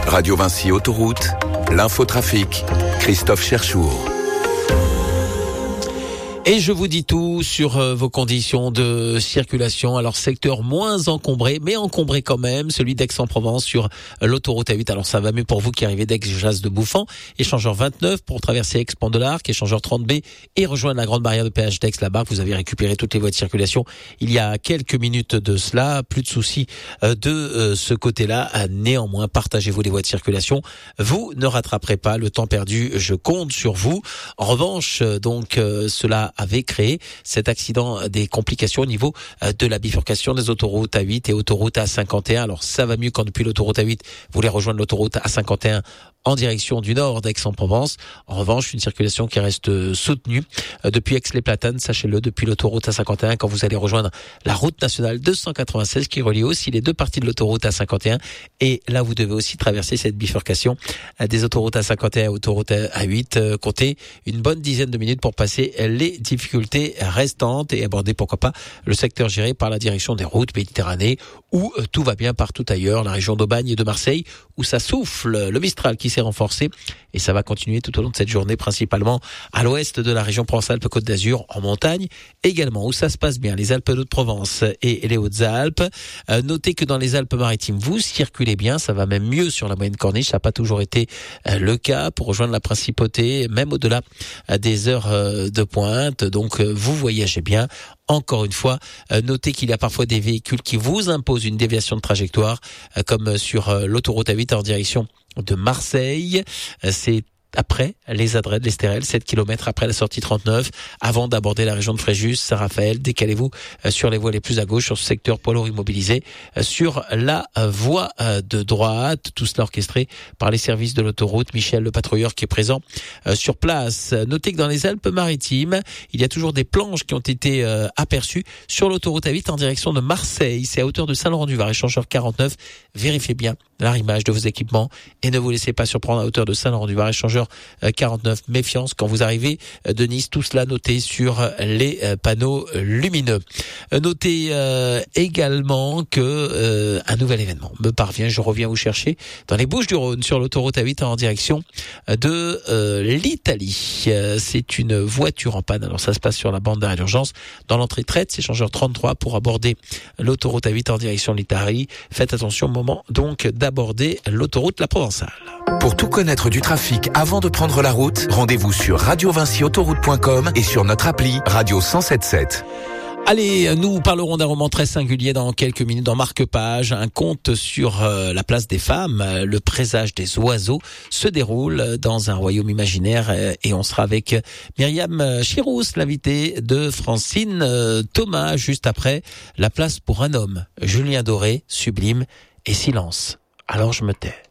Radio Vinci Autoroute, l'infotrafic, Christophe Cherchour. Et je vous dis tout sur vos conditions de circulation. Alors, secteur moins encombré, mais encombré quand même, celui d'Aix-en-Provence sur l'autoroute A8. Alors, ça va mieux pour vous qui arrivez d'Aix-Jas de Bouffan. Échangeur 29 pour traverser Aix-Pont de l'Arc, échangeur 30B et rejoindre la grande barrière de péage d'Aix-la-Barque. Vous avez récupéré toutes les voies de circulation il y a quelques minutes de cela. Plus de soucis de ce côté-là. Néanmoins, partagez-vous les voies de circulation. Vous ne rattraperez pas le temps perdu. Je compte sur vous. En revanche, donc, cela avait créé cet accident, des complications au niveau de la bifurcation des autoroutes A8 et autoroute A51. Alors ça va mieux quand depuis l'autoroute A8, vous voulez rejoindre l'autoroute A51 en direction du nord d'Aix-en-Provence. En revanche, une circulation qui reste soutenue depuis Aix-les-Platanes, sachez-le, depuis l'autoroute A51 quand vous allez rejoindre la route nationale 296 qui relie aussi les deux parties de l'autoroute A51. Et là, vous devez aussi traverser cette bifurcation des autoroutes A51 et autoroute A8. Comptez une bonne dizaine de minutes pour passer les difficultés restantes et aborder, pourquoi pas, le secteur géré par la direction des routes Méditerranée où tout va bien partout ailleurs, la région d'Aubagne et de Marseille où ça souffle, le Mistral qui s'est renforcé et ça va continuer tout au long de cette journée, principalement à l'ouest de la région Provence-Alpes-Côte d'Azur, en montagne également où ça se passe bien, les Alpes d'Haute-Provence et les Hautes-Alpes. Notez que dans les Alpes-Maritimes, vous circulez bien, ça va même mieux sur la moyenne corniche, ça n'a pas toujours été le cas pour rejoindre la principauté, même au-delà des heures de pointe. Donc vous voyagez bien. Encore une fois, notez qu'il y a parfois des véhicules qui vous imposent une déviation de trajectoire, comme sur l'autoroute A8 en direction de Marseille. C'est après les Adrets, l'Estérel, 7 km après la sortie 39, avant d'aborder la région de Fréjus, Saint-Raphaël. Décalez-vous sur les voies les plus à gauche, sur ce secteur poids lourd immobilisé, sur la voie de droite. Tout cela orchestré par les services de l'autoroute. Michel, le patrouilleur qui est présent sur place. Notez que dans les Alpes-Maritimes, il y a toujours des planches qui ont été aperçues sur l'autoroute A8 en direction de Marseille. C'est à hauteur de Saint-Laurent-du-Var, échangeur 49. Vérifiez bien l'arrimage de vos équipements et ne vous laissez pas surprendre à hauteur de Saint-Laurent-du-Var, échangeur 49. Méfiance quand vous arrivez de Nice. Tout cela noté sur les panneaux lumineux. Notez également que un nouvel événement me parvient. Je reviens vous chercher dans les Bouches-du-Rhône sur l'autoroute A8 en direction de l'Italie. C'est une voiture en panne. Alors ça se passe sur la bande d'arrêt d'urgence dans l'entrée Traite, c'est échangeur 33 pour aborder l'autoroute A8 en direction de l'Italie. Faites attention au moment donc d'aborder l'autoroute La Provençale. Pour tout connaître du trafic avant de prendre la route, rendez-vous sur radiovinciautoroute.com et sur notre appli Radio 107.7. Allez, nous parlerons d'un roman très singulier dans quelques minutes dans Marque-Page. Un conte sur la place des femmes, le présage des oiseaux, se déroule dans un royaume imaginaire et on sera avec Myriam Chirousse, l'invitée de Francine Thomas, juste après La place pour un homme. Julien Doré, Sublime et Silence. Alors je me tais.